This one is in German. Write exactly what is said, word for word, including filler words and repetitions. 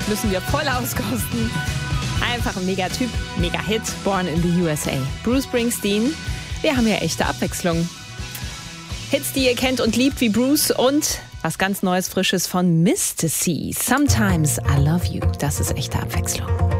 müssen wir voll auskosten. Einfach ein Megatyp, Mega-Hit, Born in the U S A. Bruce Springsteen, wir haben ja echte Abwechslung. Hits, die ihr kennt und liebt wie Bruce und was ganz Neues, Frisches von Mister C. Sometimes I Love You. Das ist echte Abwechslung.